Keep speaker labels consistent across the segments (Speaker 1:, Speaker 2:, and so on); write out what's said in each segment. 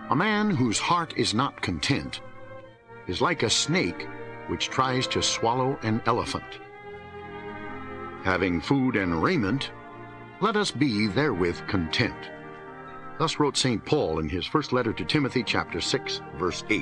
Speaker 1: A man whose heart is not content is like a snake which tries to swallow an elephant. Having food and raiment, let us be therewith content. Thus wrote St. Paul in his first letter to Timothy, chapter 6, verse 8.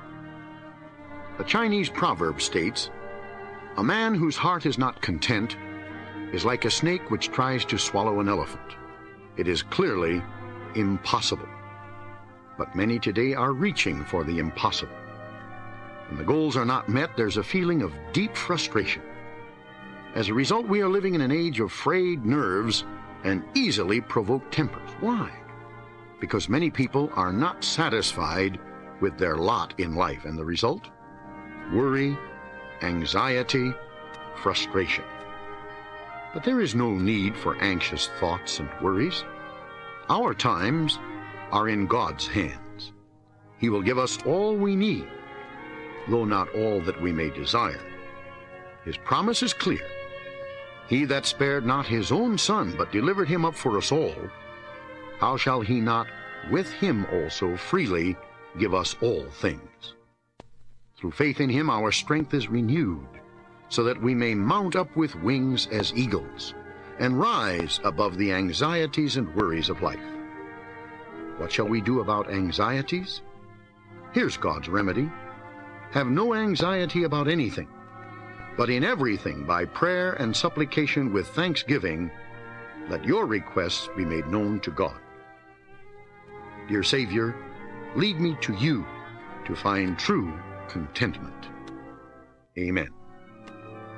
Speaker 1: A Chinese proverb states, "A man whose heart is not content is like a snake which tries to swallow an elephant. It is clearly impossible." But many today are reaching for the impossible. When the goals are not met, there's a feeling of deep frustration. As a result, we are living in an age of frayed nerves and easily provoked tempers. Why? Because many people are not satisfied with their lot in life, and the result? Worry, anxiety, frustration. But there is no need for anxious thoughts and worries. Our times are in God's hands. He will give us all we need, though not all that we may desire. His promise is clear. He that spared not his own Son, but delivered him up for us all, how shall he not with him also freely give us all things? Through faith in him our strength is renewed, so that we may mount up with wings as eagles, and rise above the anxieties and worries of life. What shall we do about anxieties? Here's God's remedy. Have no anxiety about anything, but in everything by prayer and supplication with thanksgiving, let your requests be made known to God. Dear Savior, lead me to you to find true contentment. Amen.